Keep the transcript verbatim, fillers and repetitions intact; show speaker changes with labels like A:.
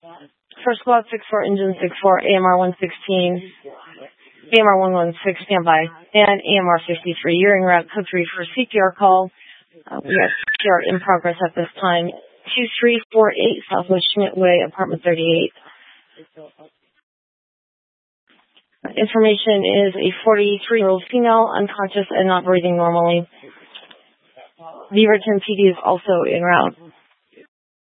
A: First squad, six four, engine six four, A M R one sixteen, A M R one one six, standby, and A M R fifty-three. You're en route, code three for C P R call. Uh, we have C P R in progress at this time. two three four eight Southwest Schmidt Way, apartment thirty-eight. Information is a forty-three-year-old female, unconscious and not breathing normally. Beaverton P D is also en route.